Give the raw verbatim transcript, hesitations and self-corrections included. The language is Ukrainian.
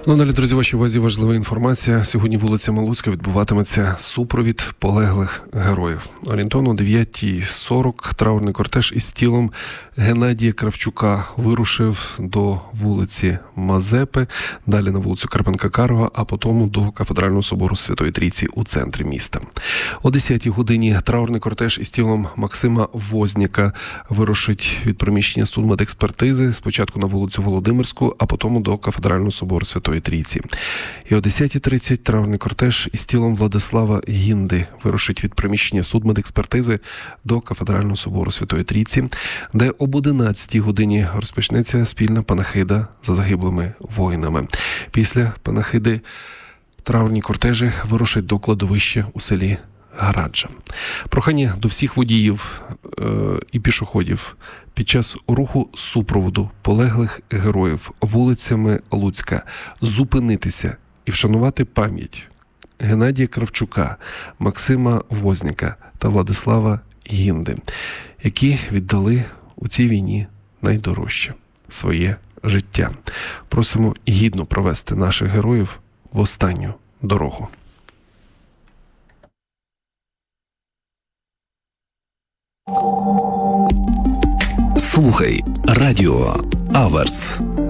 Ну, далі, друзі, вашій увазі важлива інформація. Сьогодні вулицями Луцька відбуватиметься супровід полеглих героїв. Орієнтовно о дев'ятій сорок траурний кортеж із тілом Геннадія Кравчука вирушив до вулиці Мазепи, далі на вулицю Карпенка-Карого, а потім до Кафедрального собору Святої Трійці у центрі міста. О десятій годині траурний кортеж із тілом Максима Возняка вирушить від приміщення судмедекспертизи спочатку на вулицю Володимирську, а потім до Кафедрального собору Святої Трійці. І о десятій тридцять траурний кортеж із тілом Владислава Гінди вирушить від приміщення судмедекспертизи до Кафедрального собору Святої Трійці, де об одинадцятій годині розпочнеться спільна панахида за загиблими воїнами. Після панахиди траурні кортежі вирушать до кладовища у селі Гараджа. Прохання до всіх водіїв е- і пішоходів під час руху супроводу полеглих героїв вулицями Луцька зупинитися і вшанувати пам'ять Геннадія Кравчука, Максима Возняка та Владислава Гінди, які віддали у цій війні найдорожче – своє життя. Просимо гідно провести наших героїв в останню дорогу. Слухай радіо Аверс.